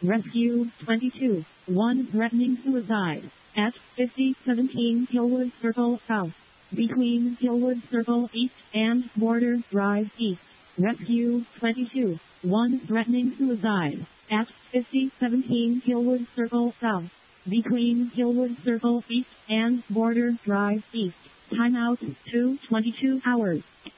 Rescue 22. 1 threatening suicide. At 5017 Hillwood Circle South. Between Hillwood Circle East and Border Drive East. Rescue 22. 1 threatening suicide. At 5017 Hillwood Circle South. Between Hillwood Circle East and Border Drive East. Timeout 2:22 hours.